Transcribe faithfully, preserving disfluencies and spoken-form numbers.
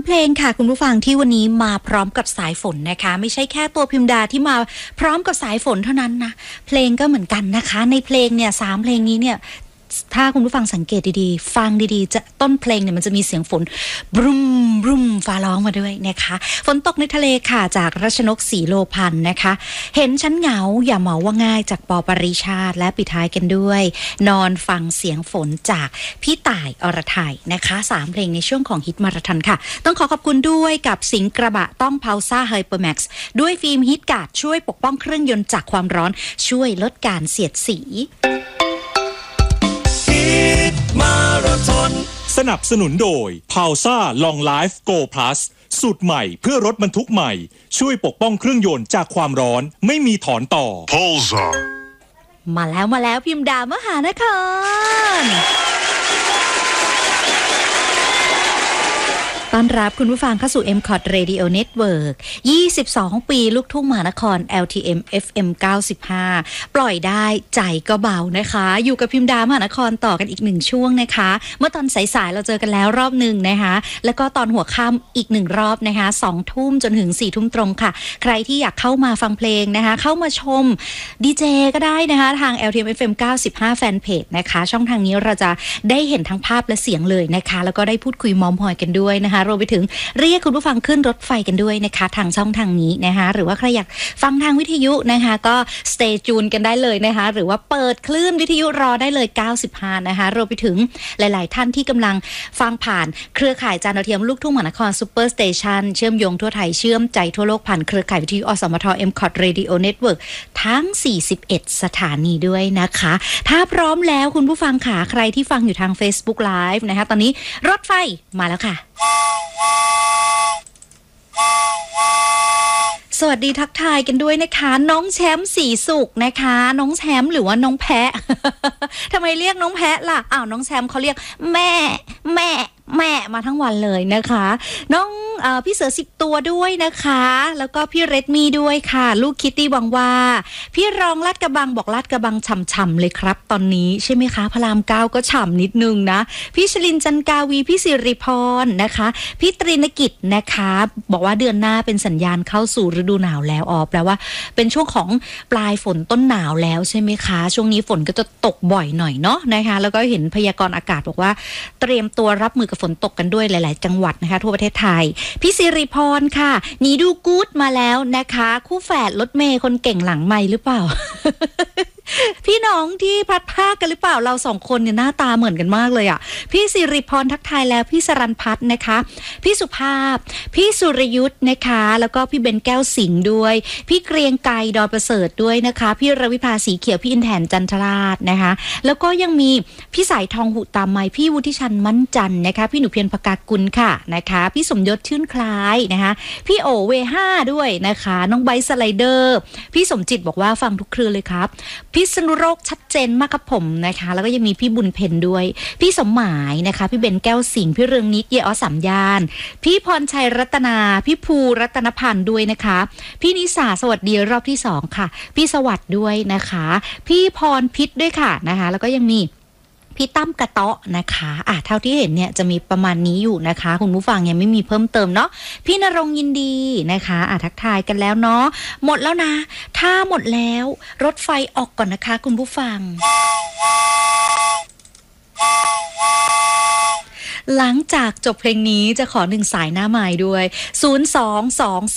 เพลงค่ะคุณผู้ฟังที่วันนี้มาพร้อมกับสายฝนนะคะไม่ใช่แค่ตัวพิมดาที่มาพร้อมกับสายฝนเท่านั้นนะเพลงก็เหมือนกันนะคะในเพลงเนี่ยสามเพลงนี้เนี่ยถ้าคุณผู้ฟังสังเกตดีๆฟังดีๆจะต้นเพลงเนี่ยมันจะมีเสียงฝนบรุมบรุมฟ้าร้องมาด้วยนะคะฝนตกในทะเลค่ะจากรัชนกศรีโลพันธ์นะคะเห็นฉันเหงาอย่าเหมาว่าง่ายจากปอปริชาติและปิดท้ายกันด้วยนอนฟังเสียงฝนจากพี่ต่ายอรไทยนะคะสามเพลงในช่วงของฮิตมาราธอนค่ะต้องขอขอบคุณด้วยกับสิงห์กระบะต้องเพาซ่าไฮเปอร์แม็กซ์ด้วยฟิล์มฮิตการ์ดช่วยปกป้องเครื่องยนต์จากความร้อนช่วยลดการเสียดสีมาราธอนสนับสนุนโดย Pausa Long Life Go Plus สูตรใหม่เพื่อรถบรรทุกใหม่ช่วยปกป้องเครื่องยนต์จากความร้อนไม่มีถอนต่อ Pausa มาแล้วมาแล้วพิมพ์ดามหานครต้อนรับคุณผู้ฟังเข้าสู่ เอ็ม คอท Radio Network ยี่สิบสองปีลูกทุ่งมหานคร แอล ที เอ็ม เอฟ เอ็ม เก้าสิบห้าปล่อยได้ใจก็เบานะคะอยู่กับพิมพ์ดามหานครต่อกันอีกหนึ่งช่วงนะคะเมื่อตอนสายๆเราเจอกันแล้วรอบหนึ่งนะคะแล้วก็ตอนหัวค่ำอีกหนึ่งรอบนะคะสองทุ่มจนถึงสี่ทุ่มตรงค่ะใครที่อยากเข้ามาฟังเพลงนะคะเข้ามาชมดีเจก็ได้นะคะทาง แอล ที เอ็ม เอฟ เอ็ม เก้าสิบห้า แฟนเพจนะคะช่องทางนี้เราจะได้เห็นทั้งภาพและเสียงเลยนะคะแล้วก็ได้พูดคุยมอมหอยกันด้วยนะคะรวมไปถึงเรียกคุณผู้ฟังขึ้นรถไฟกันด้วยนะคะทางช่องทางนี้นะคะหรือว่าใครอยากฟังทางวิทยุนะคะก็ stay tune กันได้เลยนะคะหรือว่าเปิดคลื่นวิทยุรอได้เลยเก้าสิบห้านะคะรวมไปถึงหลายๆท่านที่กำลังฟังผ่านเครือข่ายจานดาวเทียมลูกทุ่งมหานครซูเปอร์สเตชันเชื่อมโยงทั่วไทยเชื่อมใจทั่วโลกผ่านเครือข่ายวิทยุอสมท เอ็ม คอท Radio Network ทั้งสี่สิบเอ็ดสถานีด้วยนะคะถ้าพร้อมแล้วคุณผู้ฟังค่ะใครที่ฟังอยู่ทาง Facebook Live นะคะตอนนี้รถไฟมาแล้วค่ะสวัสดีทักทายกันด้วยนะคะน้องแชมป์สีสุขนะคะน้องแชมป์หรือว่าน้องแพะ ทำไมเรียกน้องแพะล่ะอ้าวน้องแชมป์เขาเรียกแม่แม่แม่มาทั้งวันเลยนะคะน้องเอ่อพี่เสือสิบตัวด้วยนะคะแล้วก็พี่เรดมี่ด้วยค่ะลูกคิตตี้หวังว่าพี่รองลาดกระบังบอกลาดกระบังฉ่ำๆเลยครับตอนนี้ใช่ไหมคะพระรามเก้าก็ฉ่ำนิดนึงนะพี่ชลินจันกาวีพี่สิริพรนะคะพี่ตรีนกิจนะคะบอกว่าเดือนหน้าเป็นสัญญาณเข้าสู่ฤดูหนาวแล้วอ๋อแปลว่าเป็นช่วงของปลายฝนต้นหนาวแล้วใช่ไหมคะช่วงนี้ฝนก็จะตกบ่อยหน่อยเนาะนะคะแล้วก็เห็นพยากรณ์อากาศบอกว่าเตรียมตัวรับมือกับฝนตกกันด้วยหลายๆจังหวัดนะคะทั่วประเทศไทยพี่สิริพรค่ะหนีดูกู๊ดมาแล้วนะคะคู่แฝดรถเมย์คนเก่งหลังไมค์หรือเปล่า พี่น้องที่พัดภาคกันหรือเปล่าเราสองคนเนี่ยหน้าตาเหมือนกันมากเลยอ่ะพี่สิริพรทักทายแล้วพี่สรัญพัฒน์นะคะพี่สุภาพพี่สุรยุทธ์นะคะแล้วก็พี่เบนแก้วสิงห์ด้วยพี่เกรียงไกรดอนประเสริฐด้วยนะคะพี่รวิภาสีเขียวพี่อินแทนจันทราชนะคะแล้วก็ยังมีพี่สายทองหุตามไมพี่วุฒิชันมั่นจันนะคะพี่หนูเพียรปากากุลค่ะนะคะพี่สมยศชื่นคล้ายนะคะพี่โอเวห้าด้วยนะคะน้องไบสไลเดอร์พี่สมจิตบอกว่าฟังทุกครืนเลยครับพิษณุโลกชัดเจนมากครับผมนะคะแล้วก็ยังมีพี่บุญเพ็ญด้วยพี่สมหมายนะคะพี่เบนแก้วสิงห์พี่เรืองนิดเยอสามย่านพี่พรชัยรัตนาพี่ภูรัตนพันธ์ด้วยนะคะพี่นิสาสวัสดีรอบที่สองค่ะพี่สวัสดิ์ด้วยนะคะพี่พรพิษด้วยค่ะนะคะแล้วก็ยังมีพี่ตั้มกระเตาะนะคะอ่ะเท่าที่เห็นเนี่ยจะมีประมาณนี้อยู่นะคะคุณผู้ฟังยังไม่มีเพิ่มเติมเนาะพี่ณรงค์ยินดีนะคะอ่ะทักทายกันแล้วเนาะหมดแล้วนะถ้าหมดแล้วรถไฟออกก่อนนะคะคุณผู้ฟังหลังจากจบเพลงนี้จะขอหนึ่งสายหน้าไมค์ด้วยศูนย์ สอง สอง